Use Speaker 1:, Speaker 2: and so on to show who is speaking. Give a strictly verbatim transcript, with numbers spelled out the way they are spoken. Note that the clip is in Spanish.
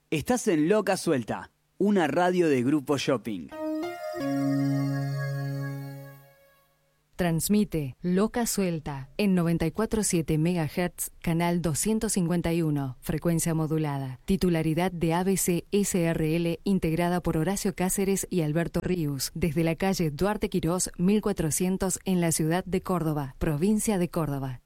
Speaker 1: Estás en Loca Suelta, una radio de Grupo Shopping.
Speaker 2: Transmite Loca Suelta en noventa y cuatro punto siete megahertz, canal doscientos cincuenta y uno, frecuencia modulada. Titularidad de A B C S R L, integrada por Horacio Cáceres y Alberto Ríos, desde la calle Duarte Quirós, mil cuatrocientos, en la ciudad de Córdoba, provincia de Córdoba.